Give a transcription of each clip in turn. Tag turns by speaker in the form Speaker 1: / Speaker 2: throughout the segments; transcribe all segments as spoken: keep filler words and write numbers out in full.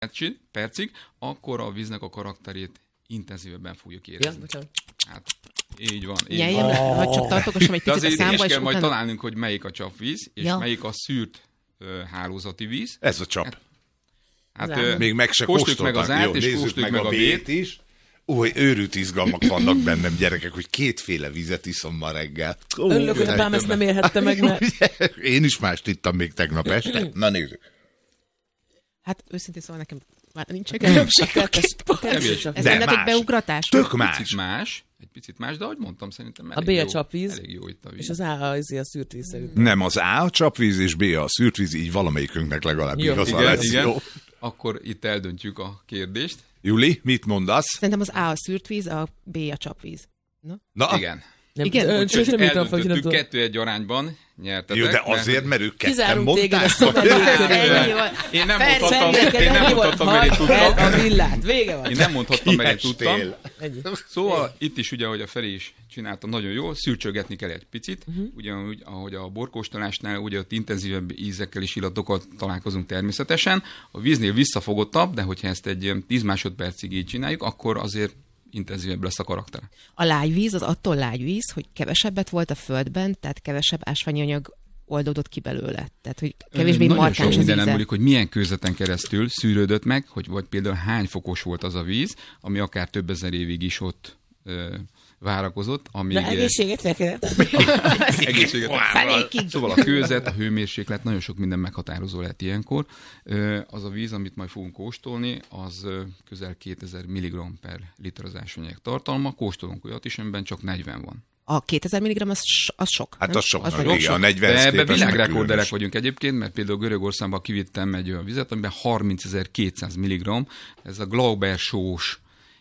Speaker 1: percig, akkor a víznek a karakterét intenzívebben fogjuk érezni.
Speaker 2: Ja,
Speaker 1: hát, így van. Így
Speaker 3: Jeljem,
Speaker 1: van.
Speaker 3: vagy csak tartogassam egy picit a számba,
Speaker 1: és
Speaker 3: és
Speaker 1: kell majd
Speaker 3: utána...
Speaker 1: találnunk, hogy melyik a csapvíz, és
Speaker 3: ja.
Speaker 1: melyik a szűrt uh, hálózati víz.
Speaker 4: Ez a csap.
Speaker 1: Hát, uh,
Speaker 4: még meg se
Speaker 1: kóstoljuk meg az át,
Speaker 4: jó,
Speaker 1: és kóstoljuk meg a B-t
Speaker 4: is. Új, őrült izgalmak vannak bennem, gyerekek, hogy kétféle vizet iszom ma reggel.
Speaker 2: Örülök, hogy apám ezt nem érhette meg, mert...
Speaker 4: Én is mást ittam még tegnap este. Na nézzük.
Speaker 3: Hát őszintén szóval nekem már nincs különbség a két. Ez ennek egy beugratás.
Speaker 4: Tök más.
Speaker 1: Picit más. Egy picit más, de ahogy mondtam, szerintem elég
Speaker 2: a B
Speaker 1: jó.
Speaker 2: a csapvíz,
Speaker 1: elég jó itt a víz.
Speaker 2: és az A a, a szűrt víz szerintem.
Speaker 4: Nem, az A a csapvíz, és B a szűrt víz, így valamelyikünknek legalább
Speaker 2: jó.
Speaker 4: igaza
Speaker 1: Igen,
Speaker 4: lesz.
Speaker 1: igen.
Speaker 4: Jó.
Speaker 1: Akkor itt eldöntjük a kérdést.
Speaker 4: Juli, mit mondasz?
Speaker 3: Szerintem az A a szűrt víz, a B a csapvíz. Na?
Speaker 4: Na,
Speaker 1: Igen.
Speaker 2: Nem,
Speaker 3: Igen,
Speaker 2: ön,
Speaker 1: Úgyhogy
Speaker 2: nem írtam fel, hogy nem
Speaker 1: eldöntöttük
Speaker 2: tudom.
Speaker 1: kettő egy arányban, nyertetek.
Speaker 4: jó, de azért, mert ők ketten
Speaker 2: Kizárunk téged a
Speaker 4: mondták.
Speaker 2: szomorú.
Speaker 1: Én nem
Speaker 3: Persze,
Speaker 1: mondhattam, én nem mondhattam, mert én tudtam.
Speaker 2: A villát, vége van.
Speaker 1: Én nem mondhattam, mert én tudtam.
Speaker 2: Ennyi.
Speaker 1: Szóval itt is ugye, ahogy a Feri is csinálta, nagyon jó, szürcsögetni kell egy picit, uh-huh. ugyanúgy, ahogy a borkóstolásnál, ugye ott intenzívebb ízekkel és illatokkal találkozunk természetesen. A víznél visszafogottabb, de hogyha ezt egy tíz másodpercig így csináljuk, akkor azért intenzívebb lesz a karakter.
Speaker 3: A lágyvíz az attól lágyvíz, hogy kevesebbet volt a földben, tehát kevesebb ásványi anyag oldódott ki belőle. Tehát, hogy kevésbé
Speaker 1: Nagyon
Speaker 3: markáns
Speaker 1: sok
Speaker 3: az
Speaker 1: minden
Speaker 3: íze.
Speaker 1: múlik, hogy milyen kőzeten keresztül szűrődött meg, hogy vagy például hány fokos volt az a víz, ami akár több ezer évig is ott ö, várakozott. Amíg,
Speaker 2: Na, egészséget neked.
Speaker 1: egészséget.
Speaker 3: Felékig.
Speaker 1: Szóval a kőzet, a hőmérséklet, nagyon sok minden meghatározó lehet ilyenkor. Ö, az a víz, amit majd fogunk kóstolni, az ö, közel kétezer milligramm per liter az ásványanyag tartalma. Kóstolunk olyat is, amiben csak negyven van.
Speaker 3: A kétezer milligramm az, az sok.
Speaker 4: Hát
Speaker 3: nem?
Speaker 4: az sok,
Speaker 3: az
Speaker 4: nagyon
Speaker 3: nagyon
Speaker 4: igen, a
Speaker 3: sok.
Speaker 4: negyvenhez
Speaker 1: De ebbe
Speaker 4: képest meg
Speaker 1: világrekorderek
Speaker 4: különös.
Speaker 1: vagyunk egyébként, mert például Görögországban kivittem egy olyan vizet, amiben harmincezer-kétszáz milligramm, ez a Glauber sós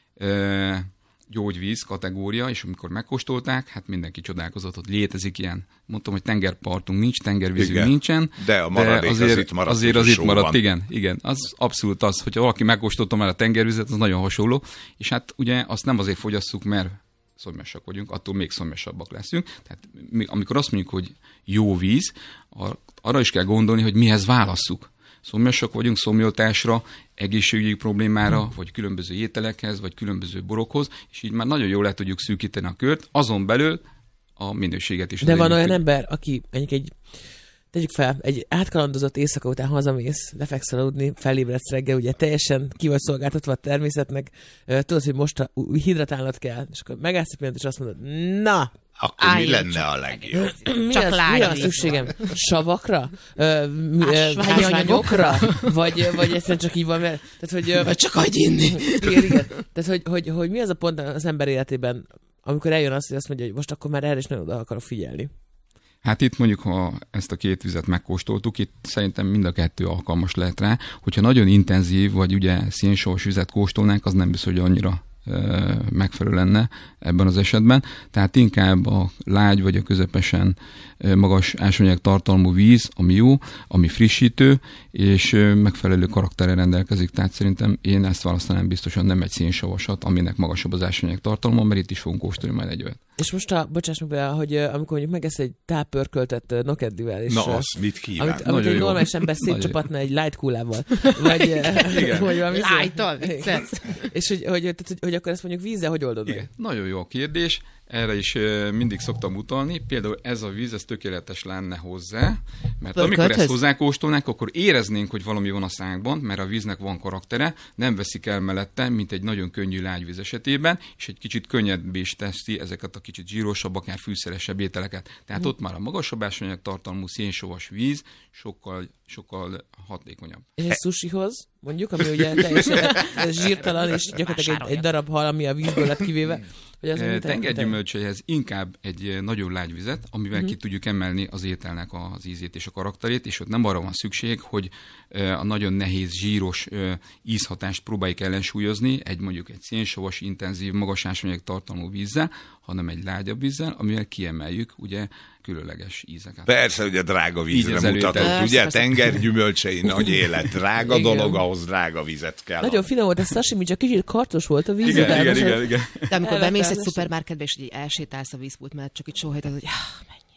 Speaker 1: ö, gyógyvíz kategória, és amikor megkóstolták, hát mindenki csodálkozott, hogy létezik ilyen. Mondtam, hogy tengerpartunk nincs, tengervízünk
Speaker 4: Igen.
Speaker 1: nincsen.
Speaker 4: De a maradék az
Speaker 1: azért,
Speaker 4: itt maradt,
Speaker 1: azért
Speaker 4: hogy
Speaker 1: az
Speaker 4: a
Speaker 1: itt
Speaker 4: só
Speaker 1: maradt,
Speaker 4: van.
Speaker 1: igen, igen. Az abszolút az, hogyha valaki megkóstolta már a tengervizet, az nagyon hasonló. És hát ugye azt nem azért fogyasszuk, mert szomjasak vagyunk, attól még szomjasabbak leszünk. Tehát amikor azt mondjuk, hogy jó víz, arra is kell gondolni, hogy mihez válasszuk. Szomjasak vagyunk szomjoltásra, egészségügyi problémára, vagy különböző ételekhez, vagy különböző borokhoz, és így már nagyon jól le tudjuk szűkíteni a kört, azon belül a minőséget is.
Speaker 2: De van olyan ember, aki mondjuk egy, tegyük fel, egy átkalandozott éjszaka után hazamész, lefekszel aludni, felébredsz reggel, ugye teljesen ki vagy szolgáltatva a természetnek, tudod, hogy most hidratálnod kell, és akkor megállsz egy pillanat, és azt mondod, na,
Speaker 4: Akkor mi
Speaker 3: Álljon
Speaker 4: lenne a legjobb?
Speaker 2: mi
Speaker 3: Csak
Speaker 2: az,
Speaker 3: lágy
Speaker 2: mi az
Speaker 3: víz.
Speaker 2: szükségem? Savakra? Ö, mi- ö,
Speaker 3: Ásványi
Speaker 2: Ásványokra? Vagy, vagy egyszerűen csak így van, mert... Tehát, hogy, ö,
Speaker 3: Vagy csak hagyj inni.
Speaker 2: igen, igen. Tehát, hogy, hogy, hogy mi az a pont az ember életében, amikor eljön az, hogy azt mondja, hogy most akkor már erre is nagyon oda akarok figyelni.
Speaker 1: Hát itt mondjuk, ha ezt a két vizet megkóstoltuk, itt szerintem mind a kettő alkalmas lehet rá. Hogyha nagyon intenzív, vagy ugye szénsavas vizet kóstolnánk, az nem biztos, hogy annyira ö, megfelelő lenne ebben az esetben. Tehát inkább a lágy, vagy a közepesen ö, magas ásványanyag tartalmú víz, ami jó, ami frissítő, és ö, megfelelő karakterrel rendelkezik. Tehát szerintem én ezt választanám biztosan, nem egy szénsavasat, aminek magasabb az ásványanyag tartalma, mert itt is fogunk kóstolni majd egy olyat.
Speaker 2: És most, a, bocsáss meg be, hogy ö, amikor mondjuk megesz egy táppörköltet ö, nokeddivel, és
Speaker 4: Na,
Speaker 2: ö,
Speaker 4: az mit kíván?
Speaker 2: amit, amit
Speaker 1: Nagyon
Speaker 2: egy
Speaker 1: jó.
Speaker 2: normális ember szétcsapatna egy light coolával, vagy, ö, vagy valami
Speaker 3: Light-tal, vicces.
Speaker 2: és hogy, hogy, tehát, hogy, hogy akkor ezt mondjuk vízzel hogy oldod
Speaker 1: Igen,
Speaker 2: meg?
Speaker 1: nagyon jó a kérdés, erre is uh, mindig szoktam utalni. Például ez a víz, ez tökéletes lenne hozzá, mert amikor
Speaker 3: Pörkölthöz?
Speaker 1: ezt hozzákóstolnánk, akkor éreznénk, hogy valami van a szánkban, mert a víznek van karaktere, nem veszik el mellette, mint egy nagyon könnyű lágyvíz esetében, és egy kicsit könnyebbé is teszi ezeket a kicsit zsírosabb, akár fűszeresebb ételeket. Tehát ott már a magasabb ásványanyag tartalmú szénsavas víz sokkal, sokkal hatékonyabb.
Speaker 2: És egy sushihoz, mondjuk, ami ugye teljesen zsírtalan, és gyakorlatilag egy, egy darab hal, ami a vízből lett kivéve. Hogy az
Speaker 1: E,
Speaker 2: mint-
Speaker 1: Tengergyümölcseihez inkább egy eh, nagyon lágy vizet, amivel uh-huh. ki tudjuk emelni az ételnek az ízét és a karakterét, és ott nem arra van szükség, hogy eh, a nagyon nehéz, zsíros eh, ízhatást próbáljuk ellensúlyozni, egy mondjuk egy szénsavas, intenzív, magas ásványanyag tartalmú vízzel, hanem egy lágyabb vízzel, amivel kiemeljük ugye különleges ízeket.
Speaker 4: Persze, hogy a drága
Speaker 1: Így
Speaker 4: vízre
Speaker 1: az
Speaker 4: mutatott,
Speaker 1: előtte.
Speaker 4: ugye?
Speaker 3: Persze,
Speaker 4: Tengergyümölcsei, nagy élet, drága
Speaker 2: Igen.
Speaker 4: dolog, ahhoz drága vizet kell.
Speaker 2: Nagyon finom volt a sashimi, csak kicsit kartos volt a víz.
Speaker 1: Igen,
Speaker 2: utána,
Speaker 1: igen,
Speaker 2: és
Speaker 1: igen, igen.
Speaker 3: De amikor
Speaker 2: Elvettem
Speaker 3: bemész egy
Speaker 2: ezt.
Speaker 3: szupermarketbe, és így elsétálsz a vízpult mellett, csak így sóhajtod, hogy ah, mennyi szar.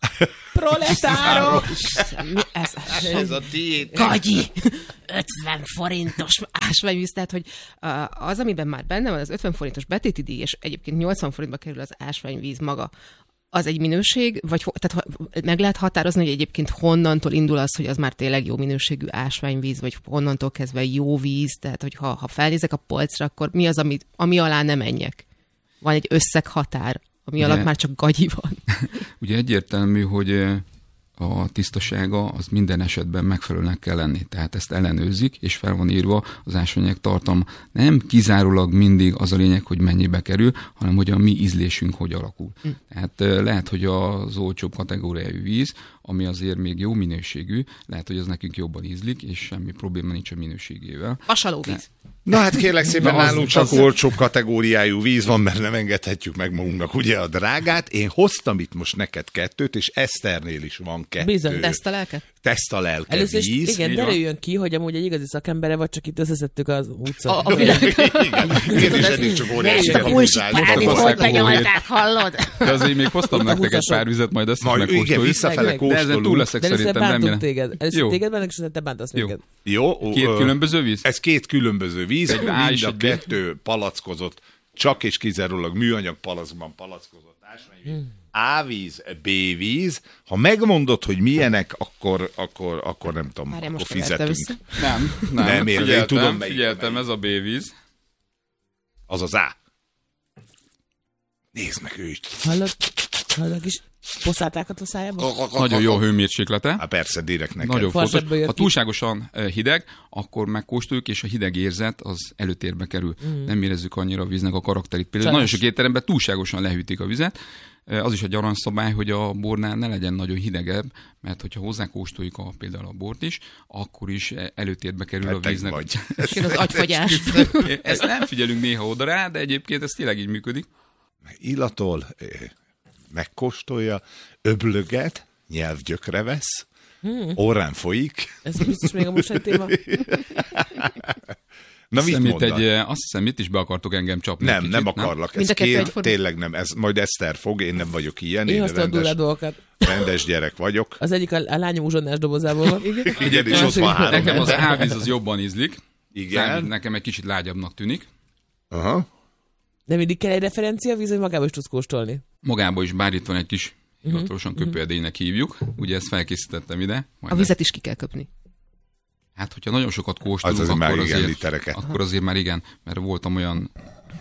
Speaker 2: Proletárok!
Speaker 3: Mi ez?
Speaker 4: Ez a tiéd.
Speaker 3: Gagyi! ötven forintos ásványvíz, tehát hogy az, amiben már benne van, az ötven forintos betéti díj, és egyébként nyolcvan forintba kerül az ásványvíz maga, az egy minőség, vagy tehát meg lehet határozni, hogy egyébként honnantól indul az, hogy az már tényleg jó minőségű ásványvíz, vagy honnantól kezdve jó víz, tehát hogy ha, ha felnézek a polcra, akkor mi az, ami, ami alá nem menjek? Van egy összeghatár, ami ugye, alatt már csak gagyi van.
Speaker 1: Ugye egyértelmű, hogy a tisztasága az minden esetben megfelelőnek kell lenni. Tehát ezt ellenőrzik, és fel van írva az ásványanyag tartalma. Nem kizárólag mindig az a lényeg, hogy mennyibe kerül, hanem hogy a mi ízlésünk hogy alakul. Mm. Tehát lehet, hogy az olcsóbb kategóriájú víz, ami azért még jó minőségű, lehet, hogy az nekünk jobban ízlik, és semmi probléma nincs a minőségével.
Speaker 3: Vasalóvíz.
Speaker 4: Na hát kérlek szépen,
Speaker 1: az,
Speaker 4: nálunk csak
Speaker 1: az...
Speaker 4: olcsóbb kategóriájú víz van, mert nem engedhetjük meg magunknak ugye a drágát. Én hoztam itt most neked kettőt, és Eszternél is van kettő.
Speaker 2: Bizony,
Speaker 3: teszt a lelke?
Speaker 4: Teszt a lelke
Speaker 2: Először
Speaker 4: víz.
Speaker 2: is, igen, derüljön ki, hogy amúgy egy igazi szakembere vagy, csak itt összeszedtük az utca.
Speaker 3: A, a világ.
Speaker 4: Igen, én is eddig csak óriási
Speaker 3: hogy benyomták, hallod?
Speaker 1: De azért még hoztam nektek egy pár vizet, majd ezt is megkóstoljuk.
Speaker 4: Igen, visszafele
Speaker 1: De ezen túl
Speaker 4: kóstolunk.
Speaker 1: leszek
Speaker 2: De először
Speaker 1: szerintem,
Speaker 2: bántunk
Speaker 1: remélem.
Speaker 2: téged. Először
Speaker 1: Jó.
Speaker 2: téged bántunk, és aztán te bántasz
Speaker 1: Jó.
Speaker 2: minket.
Speaker 4: Jó.
Speaker 1: Két
Speaker 4: ö,
Speaker 1: különböző víz?
Speaker 4: Ez két különböző víz,
Speaker 1: Egy A
Speaker 4: mind
Speaker 1: és
Speaker 4: a
Speaker 1: egy B.
Speaker 4: kettő palackozott, csak és kizárólag műanyag palackban palackozott ásványvíz. A víz, B víz. Ha megmondod, hogy milyenek, akkor, akkor, akkor nem tudom,
Speaker 3: Várjál,
Speaker 4: akkor
Speaker 3: most keverte
Speaker 4: fizetünk.
Speaker 3: vissza.
Speaker 1: Nem, nem.
Speaker 4: Nem, én
Speaker 1: figyeltem,
Speaker 4: tudom, melyik-
Speaker 1: figyeltem,
Speaker 4: melyik.
Speaker 1: ez a B víz.
Speaker 4: Az az A. Nézd meg őt.
Speaker 2: Hallod? Hallod a kis poszátákat a szájában?
Speaker 1: Nagyon jó hőmérséklete.
Speaker 4: Hát persze, direkt neked.
Speaker 1: Nagyon fontos.
Speaker 2: Farsatból jött
Speaker 1: Ha
Speaker 2: ki.
Speaker 1: túlságosan eh, hideg, akkor megkóstoljuk, és a hideg érzet az előtérbe kerül. Mm. Nem érezzük annyira a víznek a karakterét. Például
Speaker 2: Sajnos.
Speaker 1: nagyon sok étteremben túlságosan lehűtik a vizet. Eh, Az is egy aranyszabály, hogy a bornál ne legyen nagyon hidegebb, mert hogyha hozzákóstoljuk a, például a bort is, akkor is eh, előtérbe kerül a
Speaker 4: Beteg
Speaker 1: víznek.
Speaker 4: vagy.
Speaker 3: Jön az agyfagyás.
Speaker 1: Ezt nem figyelünk néha oda rá, de egyébként ez tényleg így működik.
Speaker 4: Illatol, eh, megkóstolja, öblöget, nyelvgyökre vesz,
Speaker 2: Hmm.
Speaker 4: orrán folyik.
Speaker 2: Ez biztos még a mostani téma.
Speaker 4: Na mit
Speaker 1: Hiszem, itt
Speaker 4: mondasz?
Speaker 1: egy, eh, azt hiszem, itt is be akartok engem csapni.
Speaker 4: Nem,
Speaker 1: egy kicsit,
Speaker 4: nem akarlak. Ez
Speaker 3: Mind a kettő
Speaker 4: két,
Speaker 3: egyforma?
Speaker 4: tényleg nem. Ez majd Eszter fog, én nem vagyok ilyen.
Speaker 2: Én
Speaker 4: Én
Speaker 2: hoztam a
Speaker 4: rendes,
Speaker 2: durrá dolgokat.
Speaker 4: rendes gyerek vagyok.
Speaker 2: Az egyik a, a lányom uzsonnás dobozából van. Igen.
Speaker 4: Igen, és ott van három.
Speaker 1: Nekem az ávíz az jobban ízlik.
Speaker 4: Igen.
Speaker 1: Nekem egy kicsit lágyabbnak tűnik.
Speaker 4: Aha.
Speaker 2: De mindig kell egy referencia víz, hogy magába is tudsz kóstolni.
Speaker 1: Magában is, bár itt van egy kis hivatalosan köpőedénynek hívjuk. Ugye ezt felkészítettem ide. Majd
Speaker 3: A vizet is ki kell köpni.
Speaker 1: Hát, hogyha nagyon sokat kóstolunk,
Speaker 4: Az azért már
Speaker 1: akkor,
Speaker 4: igen
Speaker 1: azért,
Speaker 4: litereket.
Speaker 1: akkor azért már igen, mert voltam olyan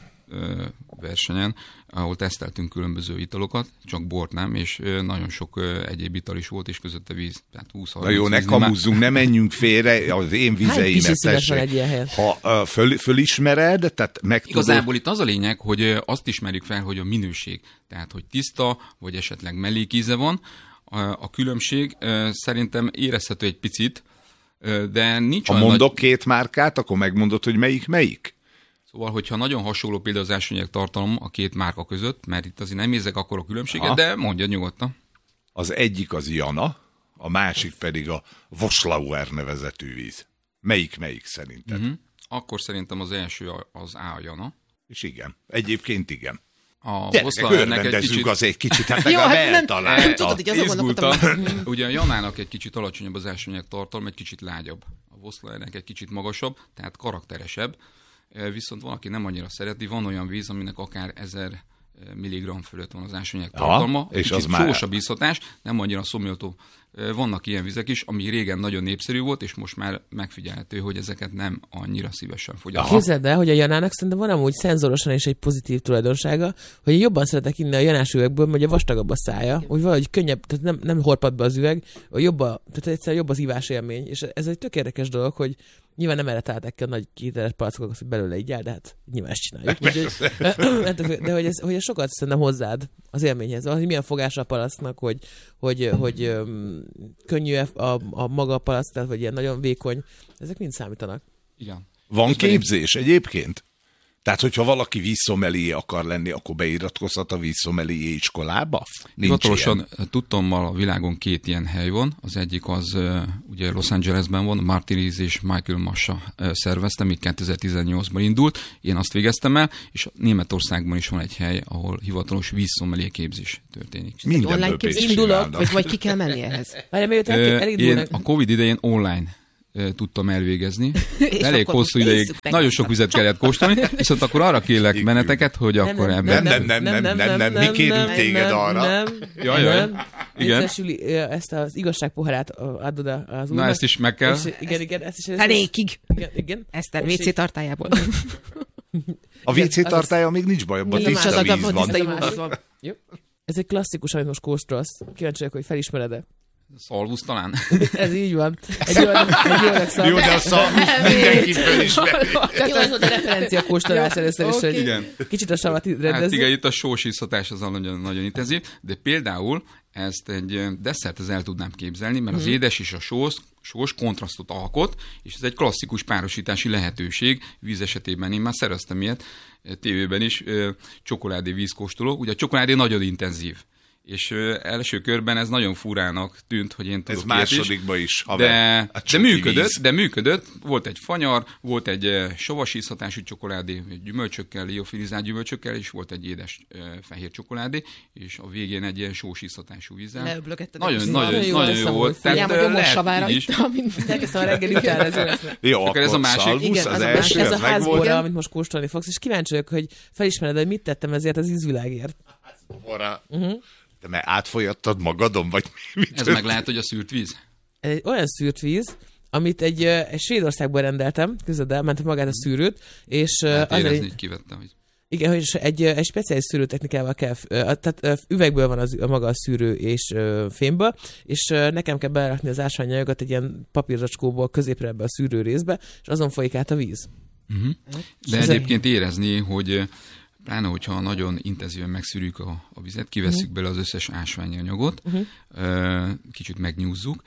Speaker 1: ö, versenyen, ahol teszteltünk különböző italokat, csak bort nem, és ö, nagyon sok ö, egyéb ital is volt, és közötte víz. Tehát húsz
Speaker 4: Na jó, ne kamuzzunk, ne menjünk félre, az én
Speaker 2: Hány
Speaker 4: vizeimet
Speaker 2: kis szület van
Speaker 4: tessék.
Speaker 2: egy ilyen helyen?
Speaker 4: Ha uh, föl, fölismered, tehát meg tudod,
Speaker 1: Igazából itt az a lényeg, hogy ö, azt ismerjük fel, hogy a minőség, tehát hogy tiszta, vagy esetleg mellékíze van. A, a különbség ö, szerintem érezhető egy picit, ö, de nincs
Speaker 4: ha
Speaker 1: olyan
Speaker 4: mondok
Speaker 1: nagy...
Speaker 4: két márkát, akkor megmondod, hogy melyik melyik?
Speaker 1: Szóval, hogyha nagyon hasonló például az ásványanyag tartalom a két márka között, mert itt azért nem érzek akkor a különbséget,
Speaker 4: Aha.
Speaker 1: de mondja nyugodtan.
Speaker 4: Az egyik az Jana, a másik pedig a Voslauer nevezetű víz. Melyik melyik szerinted?
Speaker 1: Uh-huh. Akkor szerintem az első a- az Ájana.
Speaker 4: És igen, egyébként igen.
Speaker 1: A
Speaker 4: Gyerekek,
Speaker 1: Voszlaernek egy
Speaker 4: örvendezzük
Speaker 1: kicsit
Speaker 4: az egy kicsit, hát
Speaker 3: Jó,
Speaker 4: legalább
Speaker 3: hát nem-
Speaker 4: eltalálta.
Speaker 3: nem tudod, így azon
Speaker 1: izgultam.
Speaker 3: gondolkodtam.
Speaker 1: Ugye a Janának egy kicsit alacsonyabb az ásványanyag tartalom, egy kicsit lágyabb. A Voszlaernek egy kicsit magasabb, tehát karakteresebb. E, Viszont van, aki nem annyira szereti, van olyan víz, aminek akár ezer milligramm fölött van az ásványanyag
Speaker 4: Aha,
Speaker 1: tartalma.
Speaker 4: és
Speaker 1: Kicsit
Speaker 4: az már-
Speaker 1: sósabb izzhatás, nem annyira szomjoltó. E, Vannak ilyen vizek is, ami régen nagyon népszerű volt, és most már megfigyelhető, hogy ezeket nem annyira szívesen fogyasztják.
Speaker 2: Képzeld el, hogy a Janának szerintem van amúgy szenzorosan is egy pozitív tulajdonsága, hogy én jobban szeretek inni a Janás üvegből, mert ugye vastagabb a szája, hogy valahogy könnyebb, tehát nem, nem horpad be az üveg, hogy jobb a, tehát egyszerűen jobb az ívás élmény, és ez egy tök érdekes dolog, hogy nyilván nem erre találták ki a nagy kételes palackokat, hogy belőle így áll, de hát nyilván ezt csináljuk. Úgyhogy, de hogy ez, hogy ez sokat szerintem hozzád az élményhez, hogy milyen fogása a palacknak, hogy, hogy, hogy öm, könnyű a, a maga a palack, tehát vagy ilyen nagyon vékony, ezek mind számítanak.
Speaker 1: Igen.
Speaker 4: Van
Speaker 1: Közben
Speaker 4: képzés egyébként? Tehát, hogyha valaki vízszomelié akar lenni, akkor beiratkozhat a vízszomelié iskolába?
Speaker 1: Hivatalosan tudtommal a világon két ilyen hely van. Az egyik az ugye Los Angelesben van, Martin és Michael Massa szervezte, még kétezer-tizennyolcban indult. Én azt végeztem el, és Németországban is van egy hely, ahol hivatalos vízszomelié képzés történik.
Speaker 3: Mindenből online képzés indulok, vagy, vagy ki kell menni ehhez?
Speaker 1: Én a Covid idején online tudtam elvégezni. Elég hosszú ideig, nagyon sok vizet kellett kóstolni, viszont akkor arra kérlek benneteket, hogy
Speaker 2: nem,
Speaker 1: akkor
Speaker 2: nem,
Speaker 1: ebben...
Speaker 4: Nem, nem, nem, nem, nem, nem, mi kérünk téged arra.
Speaker 2: Nem,
Speaker 1: jaj, jaj. Igen.
Speaker 2: Szüli, ezt az igazságpoharát adod az úrnak.
Speaker 1: Na, ezt is meg kell.
Speaker 2: És, igen, igen, ezt is.
Speaker 3: Fenékig.
Speaker 2: Igen, igen.
Speaker 3: Eszter, vé cé tartályából.
Speaker 4: A vé cé tartálya még nincs baj, abban tiszta víz van.
Speaker 2: Jó. Ez egy klasszikus, amit most kóstolsz. Kíváncsi vagyok, hogy felismered-e.
Speaker 1: Szalvusz talán?
Speaker 2: Ez így van. Egy olyan, egy olyan szalvusz.
Speaker 4: Jó, de a szalvusz mindenki felismeri.
Speaker 2: Jó, ez volt a referencia kóstolás először is, hogy
Speaker 1: igen.
Speaker 2: Kicsit a savat rendezzük.
Speaker 1: Hát igen, itt a sós iszhatás az nagyon, nagyon intenzív, de például ezt egy desszerthez el tudnám képzelni, mert az mm. édes és a sós, sós kontrasztot alkot, és ez egy klasszikus párosítási lehetőség. Víz esetében én már szereztem ilyet, tévében is, csokoládé vízkóstoló. Ugye a csokoládé nagyon intenzív. És ö, első körben ez nagyon furának tűnt, hogy én tudok
Speaker 4: ez másodikban is, is
Speaker 1: de, de működött, víz. de működött. Volt egy fanyar, volt egy uh, savas ízhatású csokoládé, gyümölcsökkel, liofilizált gyümölcsökkel, és volt egy édes uh, fehér csokoládé, és a végén egy ilyen sós ízhatású vízzel. Nagyon, nagyon, nagyon, jó, nagyon jó volt.
Speaker 3: Tehát uh, lehet így is.
Speaker 2: Elkezdtem a reggeli után, ez lesz.
Speaker 4: Jó, akkor
Speaker 1: ez a másik.
Speaker 4: Szalvusz,
Speaker 2: igen,
Speaker 4: az
Speaker 2: az
Speaker 4: első,
Speaker 2: ez
Speaker 4: az
Speaker 2: a házbora, amit most kóstolni fogsz, és kíváncsi vagyok, hogy felismered, hogy mit tettem ezért az ízvilágért.
Speaker 4: Uh-huh. De mert átfolyattad magadon, vagy mi?
Speaker 1: Ez meg lehet, hogy a szűrt víz?
Speaker 2: Ez egy olyan szűrt víz, amit egy, egy Svédországban rendeltem, közöddel, mentem magát a szűrőt, és...
Speaker 1: Lehet érezni, hogy kivettem, hogy...
Speaker 2: Igen, hogy egy, egy speciális szűrőtechnikával kell, tehát üvegből van az, a maga a szűrő és fémből, és nekem kell berakni az ásványanyagot egy ilyen papírzacskóból középre ebbe a szűrő részbe, és azon folyik át a víz. Uh-huh.
Speaker 1: De és egyébként érezni, hogy pláne, hogyha nagyon intenzíven megszűrjük a, a vizet, kivesszük uh-huh. bele az összes ásványi anyagot, uh-huh. kicsit megnyúzzuk,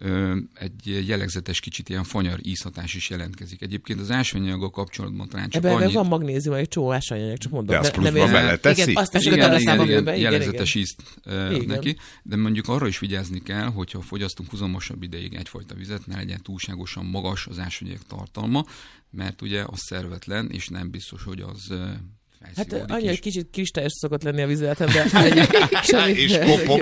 Speaker 1: egy jellegzetes kicsit ilyen fanyar ízhatás is jelentkezik. Egyébként az ásványi anyaggal kapcsolatban talán csak
Speaker 2: ebben
Speaker 1: annyit...
Speaker 2: van magnézium, egy csomó ásványi anyag, csak mondom.
Speaker 4: De azt pluszban vele teszik?
Speaker 2: Igen, azt
Speaker 1: igen, igen, igen, igen, igen, jellegzetes
Speaker 2: igen.
Speaker 1: ízt uh, neki, de mondjuk arra is vigyázni kell, hogyha fogyasztunk huzamosabb ideig egyfajta vizet, ne legyen túlságosan magas az ásványanyag tartalma, mert ugye az szervetlen, és nem biztos, hogy az uh,
Speaker 2: hát annyi, hogy kicsit kristályos szokott lenni a vízületem, de...
Speaker 4: és kopog.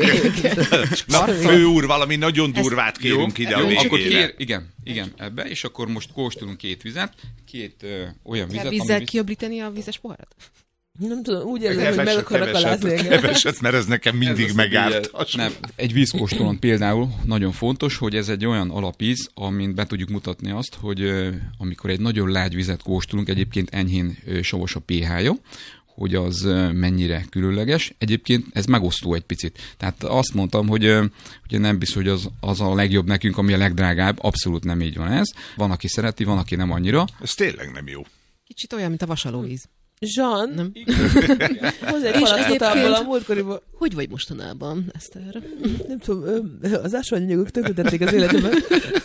Speaker 4: Na, fő úr, valami nagyon durvát kérünk jó, ide jó, a végére.
Speaker 1: Akkor kér, igen, igen, ebbe, és akkor most kóstolunk két vizet, két ö, olyan vizet,
Speaker 3: ami... vízzel kiöblíteni a vízes poharat?
Speaker 2: Nem tudom, úgy érzem, hogy meg akarnak alázni engem.
Speaker 4: Keveset, mert ez nekem mindig ez megárt.
Speaker 1: Nem, egy vízkóstolón például nagyon fontos, hogy ez egy olyan alapíz, amin be tudjuk mutatni azt, hogy ö, amikor egy nagyon lágy vizet kóstolunk, egyébként enyhén ö, savas a pé-hája, hogy az mennyire különleges. Egyébként ez megosztó egy picit. Tehát azt mondtam, hogy ugye nem biztos, hogy az, az a legjobb nekünk, ami a legdrágább. Abszolút nem így van ez. Van, aki szereti, van, aki nem annyira.
Speaker 4: Ez tényleg nem jó.
Speaker 3: Kicsit olyan, mint a vasalóvíz.
Speaker 2: Jean, nem. Hozzá egy palackot abból a múltkoriból.
Speaker 3: Hogy vagy mostanában, Eszter?
Speaker 2: Nem tudom, az ásványanyagok tönkretették az életemet.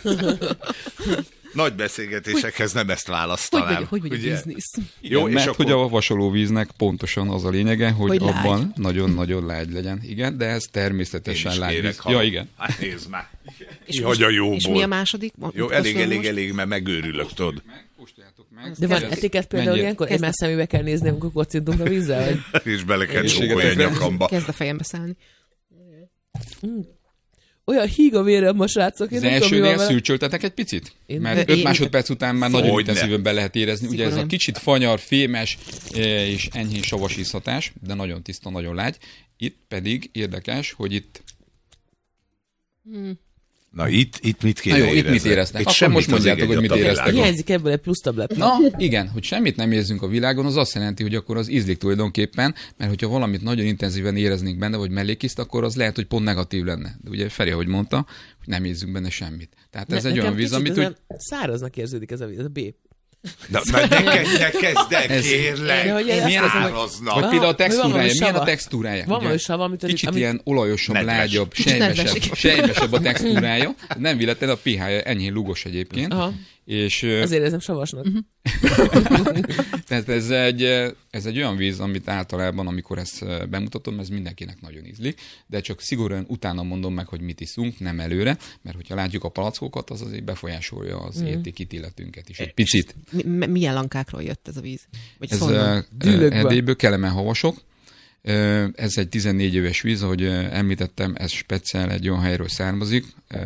Speaker 4: Nagy beszélgetésekhez nem ezt választanám.
Speaker 3: Hogy vagy, hogy vagy a biznisz?
Speaker 1: Jó, és mert akkor... hogy a vasalóvízhez pontosan az a lényege, hogy, hogy abban nagyon-nagyon lágy legyen. Igen, de ez természetesen lágy víz. Ja, igen.
Speaker 4: Hát nézd már. És, most, a jóból.
Speaker 3: És mi a második?
Speaker 4: Jó, elég, elég, most? elég, mert megőrülök, tudod.
Speaker 1: Meg.
Speaker 2: De van etiket például ilyenkor? Egymás szemébe kell nézni, amikor kocintunk a vízzel? Vagy?
Speaker 4: És bele kell csókolni a nyakamba.
Speaker 3: Kezd a fejembe szállni.
Speaker 2: Mm. Olyan híg a vérem a srácok.
Speaker 1: Az elsőnél szürcsöltetek egy picit? Én mert öt másodperc után már nagyon intenzíven be lehet érezni. Ugye ez a kicsit fanyar, fémes és enyhén savas ízhatás, de nagyon tiszta, nagyon lágy. Itt pedig érdekes, hogy itt...
Speaker 3: Hmm.
Speaker 4: Na itt, itt mit kéne
Speaker 1: Na jó, itt mit éreznek? Akkor most mondjátok, hogy mit éreztek.
Speaker 2: Hiányzik ebből egy plusz tablett.
Speaker 1: Na, igen, hogy semmit nem érzünk a világon, az azt jelenti, hogy akkor az ízlik tulajdonképpen, mert hogyha valamit nagyon intenzíven éreznénk benne, vagy mellékiszt, akkor az lehet, hogy pont negatív lenne. De ugye Feri, ahogy mondta, hogy nem érzünk benne semmit. Tehát ez ne, egy olyan víz, amit... Hogy...
Speaker 2: száraznak érződik ez a víz, ez a B.
Speaker 4: Na, ne, ne, ne kezd el, kérlek, száraznak.
Speaker 1: Vagy például a textúrája, milyen a textúrája?
Speaker 2: Van valami sav, amit...
Speaker 1: Kicsit amit... ilyen olajosabb, nedves. Lágyabb, sejmesebb, sejmesebb a textúrája. Nem véletlen, a pé há-ja enyhén lugos egyébként. Aha. És,
Speaker 2: azért érzem savasnak.
Speaker 1: tehát ez egy, ez egy olyan víz, amit általában, amikor ezt bemutatom, ez mindenkinek nagyon ízlik, de csak szigorúan utána mondom meg, hogy mit iszunk, nem előre, mert hogyha látjuk a palackokat, az azért befolyásolja az mm. értékítéletünket is egy picit.
Speaker 3: Mi, milyen lankákról jött ez a víz? Vagy
Speaker 1: ez Erdélyből, Kelemen-Havasok. Ez egy tizennégy éves víz, ahogy említettem, ez speciál egy olyan helyről származik,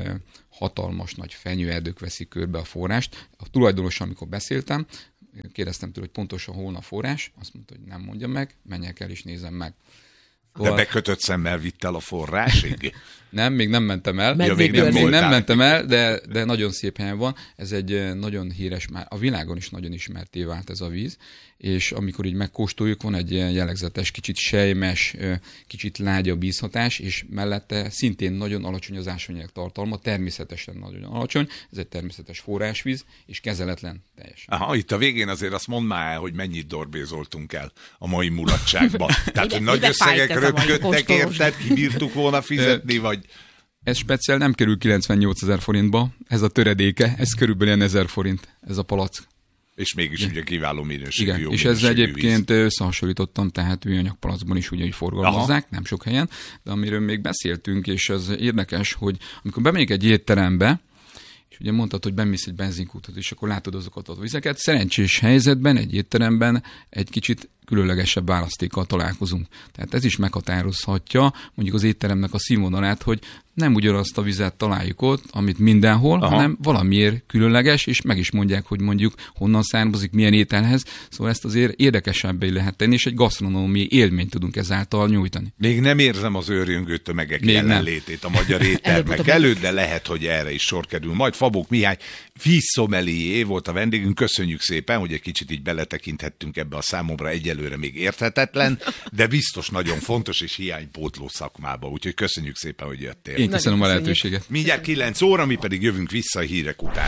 Speaker 1: hatalmas nagy fenyőerdők veszik körbe a forrást. A tulajdonossal, amikor beszéltem, kérdeztem tőle, hogy pontosan hol a forrás, azt mondta, hogy nem mondja meg, menjek el és nézem meg.
Speaker 4: De bekötött szemmel vitt el a forrásig?
Speaker 1: Nem, még nem mentem el.
Speaker 4: Ja, még
Speaker 1: nem,
Speaker 4: nem,
Speaker 1: még nem mentem el, de, de nagyon szép helyen van. Ez egy nagyon híres, már a világon is nagyon ismerté vált ez a víz, és amikor így megkóstoljuk, van egy ilyen jellegzetes, kicsit sejmes, kicsit lágyabb ízhatás, és mellette szintén nagyon alacsony az ásványanyag tartalma, természetesen nagyon alacsony, ez egy természetes forrásvíz, és kezeletlen teljesen.
Speaker 4: Aha, itt a végén azért azt mondd már el, hogy mennyit dorbézoltunk el a mai mulatságban. Tehát, hogy nagy összegek röpködtek, érted, kibírtuk volna fizetni, vagy...
Speaker 1: Ez speciál nem kerül kilencvennyolcezer forintba, ez a töredéke, ez körülbelül ezer forint, ez a palack.
Speaker 4: És mégis igen. Ugye kiváló minőségű,
Speaker 1: igen.
Speaker 4: jó
Speaker 1: És
Speaker 4: minőségű
Speaker 1: ezzel egyébként
Speaker 4: víz.
Speaker 1: Összehasonlítottam, tehát műanyag palackban is ugye, hogy forgalmazzák, aha. nem sok helyen, de amiről még beszéltünk, és ez érdekes, hogy amikor bemegyek egy étterembe, és ugye mondtad, hogy bemész egy benzinkútot, és akkor látod azokat a vizeket. Szerencsés helyzetben, egy étteremben egy kicsit különlegesebb választékkal találkozunk. Tehát ez is meghatározhatja mondjuk az étteremnek a színvonalát, hogy nem ugyanazt a vizet találjuk ott, amit mindenhol, aha. hanem valamiért különleges, és meg is mondják, hogy mondjuk honnan származik, milyen ételhez. Szóval ezt azért érdekesebbé lehet tenni, és egy gasztronómiai élményt tudunk ezáltal nyújtani.
Speaker 4: Még nem érzem az őrjöngő tömegek Még jelenlétét nem. a magyar éttermek előtt, de lehet, hogy erre is sor kerül. Majd Fabók Mihály vízszomelié volt a vendégünk. Köszönjük szépen, hogy egy kicsit így beletekinthettünk ebbe a számomra egyelőre még érthetetlen, de biztos nagyon fontos és hiánypótló szakmába. Úgyhogy köszönjük szépen, hogy jöttél.
Speaker 1: Én köszönöm a lehetőséget.
Speaker 4: Mindjárt kilenc óra, mi pedig jövünk vissza a hírek után.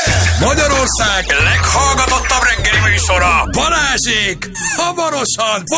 Speaker 5: Magyarország leghallgatottabb reggeli műsora, Balázsék hamarosan